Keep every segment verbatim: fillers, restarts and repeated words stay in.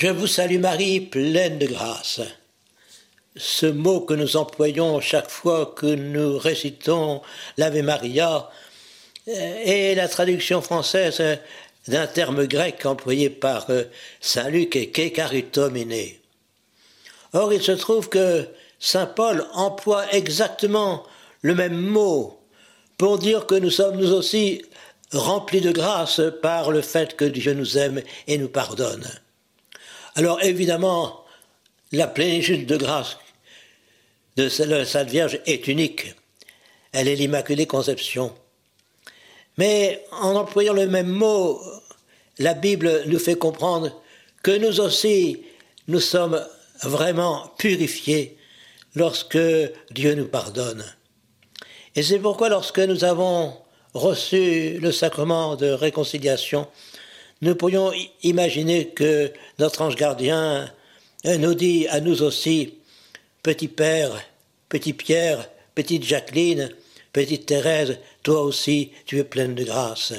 Je vous salue Marie, pleine de grâce. Ce mot que nous employons chaque fois que nous récitons l'Ave Maria est la traduction française d'un terme grec employé par saint Luc et kekaritomene. Or, il se trouve que saint Paul emploie exactement le même mot pour dire que nous sommes nous aussi remplis de grâce par le fait que Dieu nous aime et nous pardonne. Alors évidemment, la plénitude de grâce de la Sainte Vierge est unique. Elle est l'Immaculée Conception. Mais en employant le même mot, la Bible nous fait comprendre que nous aussi, nous sommes vraiment purifiés lorsque Dieu nous pardonne. Et c'est pourquoi lorsque nous avons reçu le sacrement de réconciliation, nous pourrions imaginer que notre ange gardien nous dit à nous aussi, petit Père, petit Pierre, petite Jacqueline, petite Thérèse, toi aussi tu es pleine de grâce.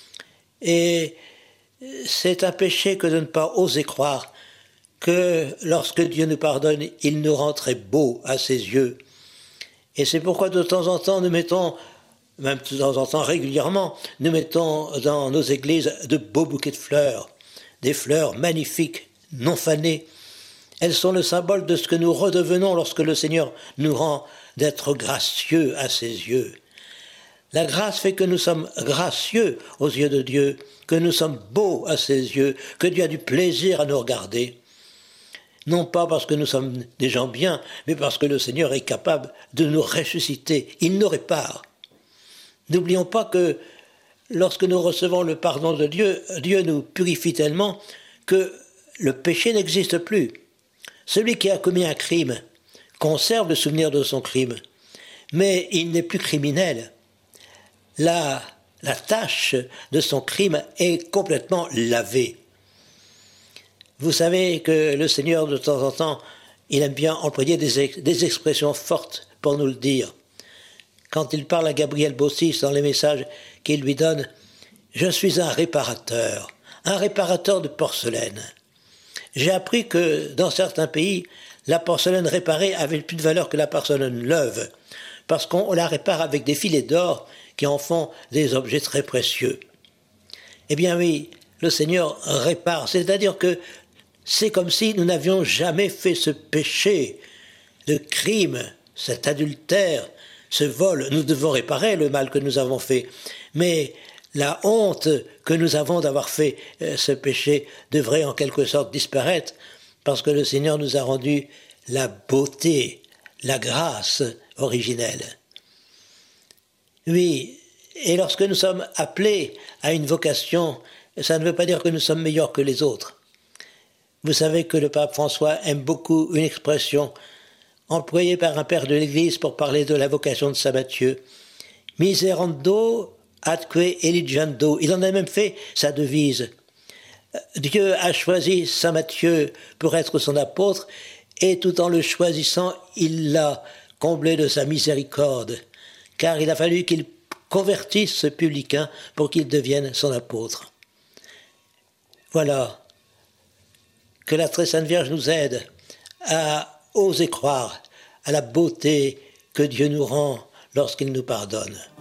Et c'est un péché que de ne pas oser croire que lorsque Dieu nous pardonne, il nous rend très beaux à ses yeux. Et c'est pourquoi de temps en temps nous mettons, même de temps en temps régulièrement, nous mettons dans nos églises de beaux bouquets de fleurs, des fleurs magnifiques, non fanées. Elles sont le symbole de ce que nous redevenons lorsque le Seigneur nous rend d'être gracieux à ses yeux. La grâce fait que nous sommes gracieux aux yeux de Dieu, que nous sommes beaux à ses yeux, que Dieu a du plaisir à nous regarder. Non pas parce que nous sommes des gens bien, mais parce que le Seigneur est capable de nous ressusciter. Il nous répare. N'oublions pas que lorsque nous recevons le pardon de Dieu, Dieu nous purifie tellement que le péché n'existe plus. Celui qui a commis un crime conserve le souvenir de son crime, mais il n'est plus criminel. La, la tâche de son crime est complètement lavée. Vous savez que le Seigneur, de temps en temps, il aime bien employer des, des expressions fortes pour nous le dire. Quand il parle à Gabriel Bossis dans les messages qu'il lui donne, « Je suis un réparateur, un réparateur de porcelaine. » J'ai appris que dans certains pays, la porcelaine réparée avait plus de valeur que la porcelaine neuve, parce qu'on la répare avec des filets d'or qui en font des objets très précieux. Eh bien oui, le Seigneur répare, c'est-à-dire que c'est comme si nous n'avions jamais fait ce péché, le crime, cet adultère, ce vol. Nous devons réparer le mal que nous avons fait. Mais la honte que nous avons d'avoir fait ce péché devrait en quelque sorte disparaître parce que le Seigneur nous a rendu la beauté, la grâce originelle. Oui, et lorsque nous sommes appelés à une vocation, ça ne veut pas dire que nous sommes meilleurs que les autres. Vous savez que le pape François aime beaucoup une expression employée par un père de l'Église pour parler de la vocation de saint Matthieu. Miserando atque eligiando. Il en a même fait sa devise. Dieu a choisi saint Matthieu pour être son apôtre et tout en le choisissant, il l'a comblé de sa miséricorde, car il a fallu qu'il convertisse ce publicain pour qu'il devienne son apôtre. Voilà. Que la très sainte Vierge nous aide à oser croire à la beauté que Dieu nous rend lorsqu'il nous pardonne.